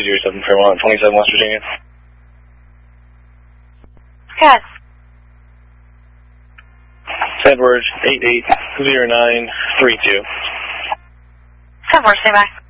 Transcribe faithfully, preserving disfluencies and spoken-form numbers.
zero seven Fairmont, twenty-seven West Virginia. Yes. Edwards, eight eight zero nine three two. Edwards, stay by.